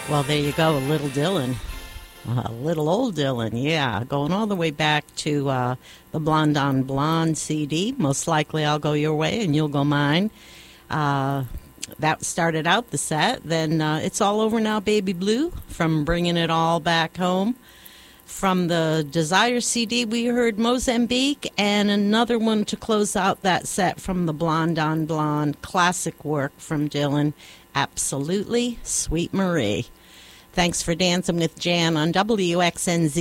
Well, there you go, a little Dylan. A little old Dylan, yeah. Going all the way back to the Blonde on Blonde CD. Most likely I'll go your way and you'll go mine. That started out the set. Then It's All Over Now, Baby Blue from Bringing It All Back Home. From the Desire CD, we heard Mozambique, and another one to close out that set from the Blonde on Blonde classic work from Dylan, Absolutely, Sweet Marie. Thanks for dancing with Jan on WXNZ.